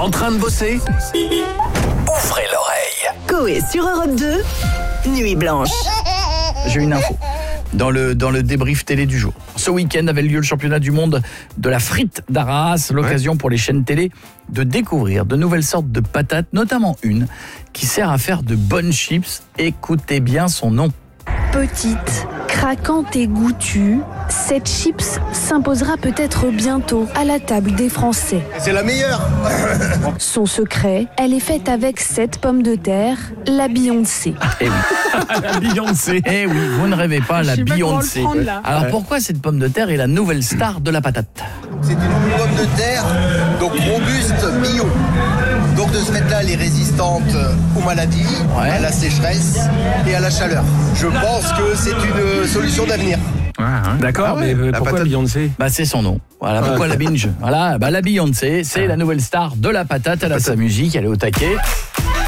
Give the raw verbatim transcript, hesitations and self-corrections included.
En train de bosser? Ouvrez l'oreille. Coé sur Europe deux, Nuit Blanche. J'ai une info dans le, dans le débrief télé du jour. Ce week-end avait lieu le championnat du monde de la frite d'Arras, l'occasion ouais. pour les chaînes télé de découvrir de nouvelles sortes de patates, notamment une qui sert à faire de bonnes chips. Écoutez bien son nom. Petite, craquante et goûtue, cette chips s'imposera peut-être bientôt à la table des Français. C'est la meilleure. Son secret, elle est faite avec cette pomme de terre, la Beyoncé. Eh oui. La Beyoncé. Eh oui, vous ne rêvez pas, la Beyoncé. Prendre, Alors ouais. pourquoi cette pomme de terre est la nouvelle star de la patate? C'est une pomme de terre, donc robuste, bio. Donc de ce fait-là, elle est résistante aux maladies, ouais. à la sécheresse et à la chaleur. Je pense que c'est une solution d'avenir. Ah, hein. D'accord, ah ouais, mais pourquoi patate... Beyoncé? Bah c'est son nom. Voilà, pourquoi ah, la binge? Voilà, bah la Beyoncé, c'est ah. la nouvelle star de la patate. Elle a sa musique, elle est au taquet.